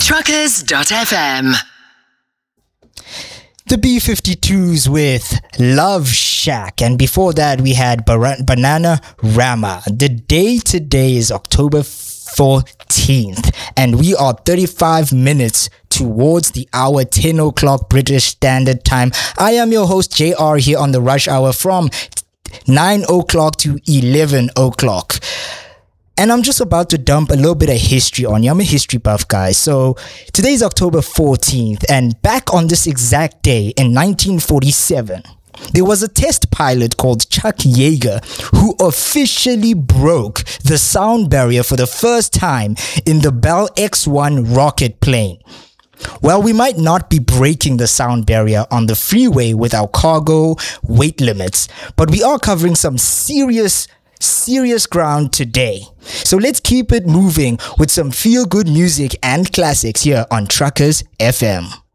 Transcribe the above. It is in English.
Truckers.fm. The B-52s with Love Shack, and before that we had Banana Rama. The day today is October 14th, and we are 35 minutes towards the hour, 10 o'clock British Standard Time. I am your host JR here on the Rush Hour from 9 o'clock to 11 o'clock. And I'm just about to dump a little bit of history on you. I'm a history buff, guys. So today is October 14th, and back on this exact day in 1947, there was a test pilot called Chuck Yeager who officially broke the sound barrier for the first time in the Bell X-1 rocket plane. Well, we might not be breaking the sound barrier on the freeway with our cargo weight limits, but we are covering some serious ground today. So let's keep it moving with some feel-good music and classics here on Truckers FM.